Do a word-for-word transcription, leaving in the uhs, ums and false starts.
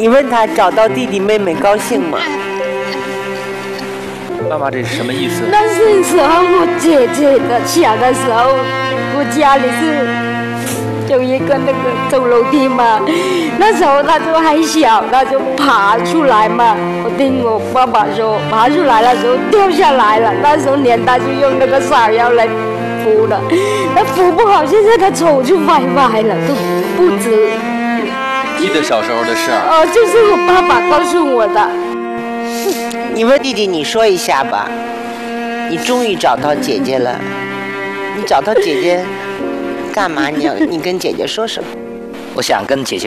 你问他找到弟弟妹妹高兴吗？ 妈妈，这是什么意思？ 那是时候我姐姐的小的时候，我家里是有一个那个走楼梯嘛，那时候她就还小，她就爬出来嘛。我听我爸爸说，爬出来的时候掉下来了，那时候年代就用那个芍药来扶了，那扶不好，现在她手就歪歪了，都不直。 记得小时候的事儿？ 哦，就是我爸爸告诉我的。 你问弟弟，你说一下吧。你终于找到姐姐了，你找到姐姐干嘛？你要你跟姐姐说什么？ 我想跟姐姐